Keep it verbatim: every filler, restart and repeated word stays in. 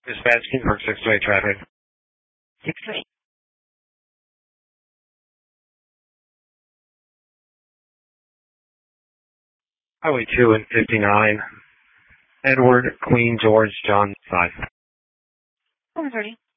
Dispatch, Kingsburg six two eight traffic. six two eight. Highway two and fifty-nine. Edward, Queen, George, John, five. four thirty.